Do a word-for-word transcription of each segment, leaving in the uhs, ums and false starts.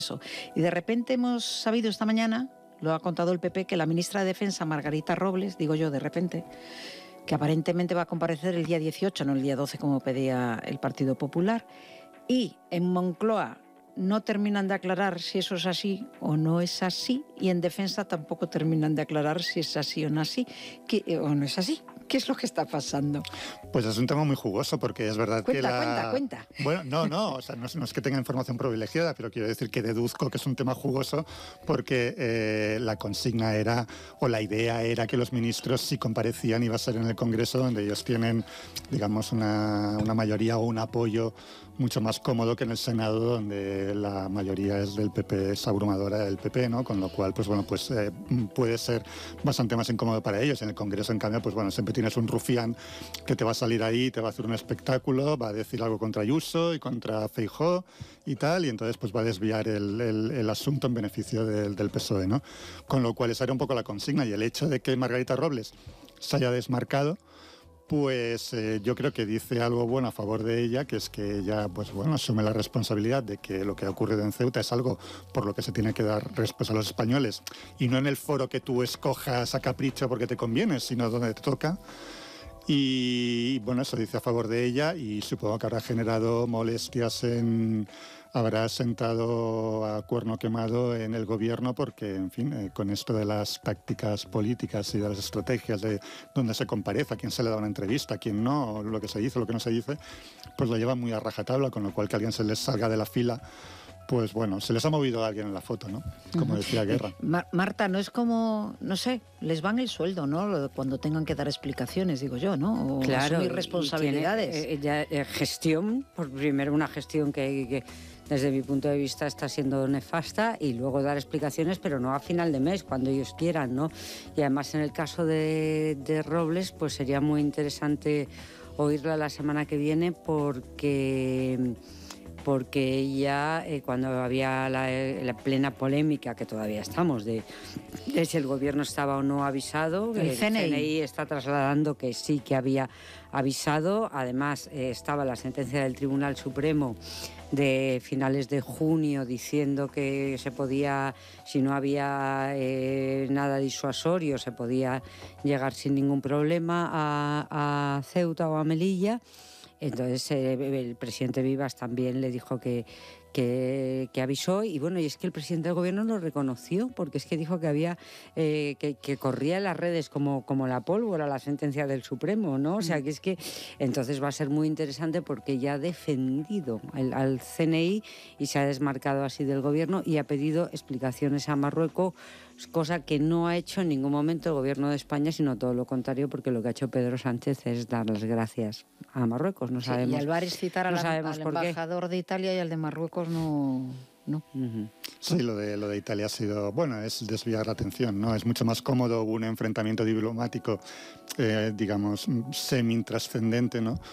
Y de repente hemos sabido esta mañana, lo ha contado el P P, que la ministra de Defensa, Margarita Robles, digo yo de repente, que aparentemente va a comparecer el día dieciocho, no el día doce como pedía el Partido Popular, y en Moncloa no terminan de aclarar si eso es así o no es así, y en Defensa tampoco terminan de aclarar si es así o no, así, que, o no es así. ¿Qué es lo que está pasando? Pues es un tema muy jugoso, porque es verdad cuenta, que la... Cuenta, cuenta, cuenta. Bueno, no, no, o sea, no es, no es que tenga información privilegiada, pero quiero decir que deduzco que es un tema jugoso porque eh, la consigna era, o la idea era que los ministros, si comparecían, iba a ser en el Congreso, donde ellos tienen, digamos, una, una mayoría o un apoyo mucho más cómodo que en el Senado, donde la mayoría es del P P, es abrumadora del P P, ¿no? Con lo cual, pues bueno, pues eh, puede ser bastante más incómodo para ellos. En el Congreso, en cambio, pues bueno, siempre tienes un rufián que te va a salir ahí, te va a hacer un espectáculo, va a decir algo contra Ayuso y contra Feijóo y tal, y entonces pues va a desviar el, el, el asunto en beneficio del, del P S O E, ¿no? Con lo cual esa era un poco la consigna, y el hecho de que Margarita Robles se haya desmarcado, pues eh, yo creo que dice algo bueno a favor de ella, que es que ella, pues bueno, asume la responsabilidad de que lo que ha ocurrido en Ceuta es algo por lo que se tiene que dar respuesta a los españoles, y no en el foro que tú escojas a capricho porque te conviene, sino donde te toca. Y bueno, eso dice a favor de ella, y supongo que habrá generado molestias en... habrá sentado a cuerno quemado en el gobierno, porque, en fin, eh, con esto de las tácticas políticas y de las estrategias de dónde se comparece, a quién se le da una entrevista, a quién no, lo que se dice, lo que no se dice, pues lo llevan muy a rajatabla, con lo cual que alguien se les salga de la fila, pues bueno, se les ha movido a alguien en la foto, ¿no? Como decía Guerra. Eh, Mar Marta, no es como, no sé, les van el sueldo, ¿no? Cuando tengan que dar explicaciones, digo yo, ¿no? O claro, asumir responsabilidades. Tiene, eh, ya, eh, gestión, por primero una gestión que, que desde mi punto de vista está siendo nefasta, y luego dar explicaciones, pero no a final de mes, cuando ellos quieran, ¿no? Y además en el caso de, de Robles, pues sería muy interesante oírla la semana que viene, porque... porque ella, eh, cuando había la, la plena polémica, que todavía estamos, de, de si el gobierno estaba o no avisado, el, el C N I. C N I está trasladando que sí que había avisado. Además, eh, estaba la sentencia del Tribunal Supremo de finales de junio diciendo que se podía, si no había eh, nada disuasorio, se podía llegar sin ningún problema a, a Ceuta o a Melilla. Entonces eh, el presidente Vivas también le dijo que, que, que avisó, y bueno, y es que el presidente del gobierno lo reconoció, porque es que dijo que había eh, que, que corría en las redes como, como la pólvora la sentencia del Supremo, ¿no? O sea, que es que entonces va a ser muy interesante, porque ya ha defendido el, al C N I y se ha desmarcado así del gobierno, y ha pedido explicaciones a Marruecos, cosa que no ha hecho en ningún momento el gobierno de España, sino todo lo contrario, porque lo que ha hecho Pedro Sánchez es dar las gracias a Marruecos. No sabemos, sí, y Álvarez citar no al, sabemos al por embajador qué. de Italia y al de Marruecos no... no. Uh-huh. Sí, lo de, lo de Italia ha sido, bueno, es desviar la atención, ¿no? Es mucho más cómodo un enfrentamiento diplomático, eh, digamos, semi-intrascendente, ¿no?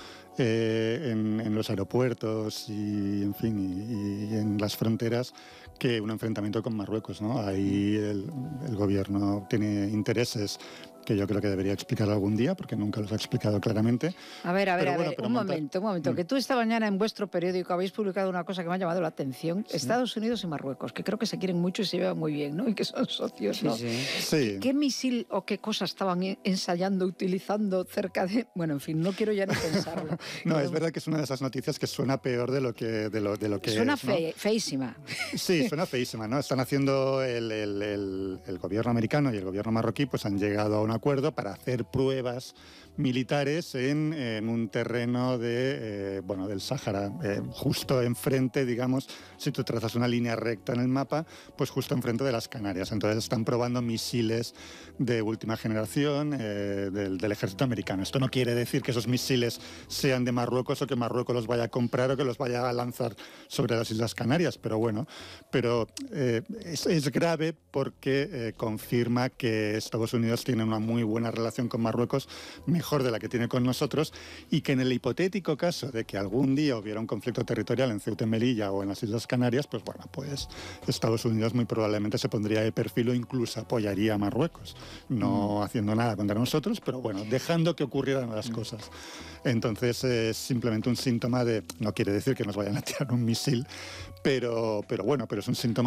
Eh, en, en los aeropuertos y, en fin, y, y en las fronteras, que un enfrentamiento con Marruecos, ¿no? Ahí el, el gobierno tiene intereses que yo creo que debería explicar algún día, porque nunca los ha explicado claramente. A ver, a ver, pero a bueno, ver, pero un monta... momento, un momento, mm. que tú esta mañana en vuestro periódico habéis publicado una cosa que me ha llamado la atención, sí. Estados Unidos y Marruecos, que creo que se quieren mucho y se llevan muy bien, ¿no? Y que son socios, ¿no? Sí, sí. Sí. ¿Qué misil o qué cosa estaban ensayando, utilizando cerca de...? Bueno, en fin, no quiero ya ni pensarlo. No, pero... es verdad que es una de esas noticias que suena peor de lo que, de lo, de lo que suena es, ¿no? fe, feísima. Sí, suena feísima, ¿no? Están haciendo el, el, el, el gobierno americano y el gobierno marroquí, pues han llegado a un acuerdo para hacer pruebas militares en, en un terreno de, eh, bueno, del Sáhara, eh, justo enfrente, digamos, si tú trazas una línea recta en el mapa, pues justo enfrente de las Canarias. Entonces están probando misiles de última generación eh, del, del ejército americano. Esto no quiere decir que esos misiles sean de Marruecos o que Marruecos los vaya a comprar o que los vaya a lanzar sobre las Islas Canarias, pero bueno, pero eh, es, es grave porque eh, confirma que Estados Unidos tiene una muy buena relación con Marruecos, mejor mejor de la que tiene con nosotros, y que en el hipotético caso de que algún día hubiera un conflicto territorial en Ceuta y Melilla o en las Islas Canarias, pues bueno, pues Estados Unidos muy probablemente se pondría de perfil o incluso apoyaría a Marruecos, no mm. haciendo nada contra nosotros, pero bueno, dejando que ocurrieran las mm. cosas. Entonces es simplemente un síntoma de, no quiere decir que nos vayan a tirar un misil, pero, pero bueno, pero es un síntoma